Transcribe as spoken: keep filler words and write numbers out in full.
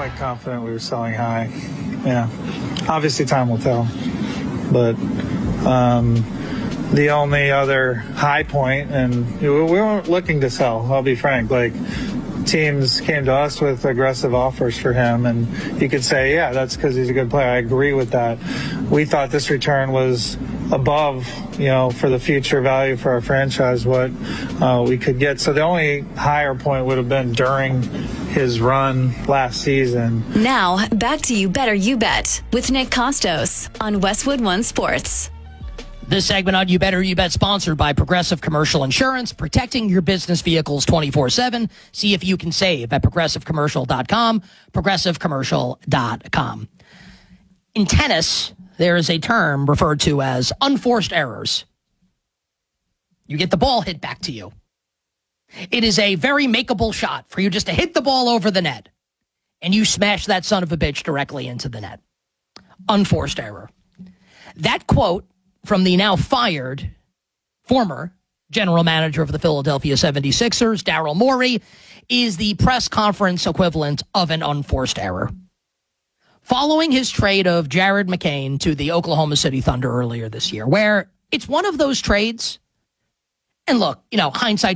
quite confident we were selling high. Yeah. Obviously, time will tell. But um, the only other high point, and we weren't looking to sell, I'll be frank. Like, teams came to us with aggressive offers for him, and you could say, yeah, that's because he's a good player. I agree with that. We thought this return was above, you know, for the future value for our franchise, what uh, we could get. So the only higher point would have been during his run last season. Now, back to You Better You Bet with Nick Costos on Westwood One Sports. This segment on You Better You Bet sponsored by Progressive Commercial Insurance, protecting your business vehicles twenty-four seven. See if you can save at progressive commercial dot com, progressive commercial dot com. In tennis, there is a term referred to as unforced errors. You get the ball hit back to you. It is a very makeable shot for you just to hit the ball over the net, and you smash that son of a bitch directly into the net. Unforced error. That quote from the now fired former general manager of the Philadelphia seventy-sixers, Daryl Morey, is the press conference equivalent of an unforced error. Following his trade of Jared McCain to the Oklahoma City Thunder earlier this year, where it's one of those trades, and look, you know, hindsight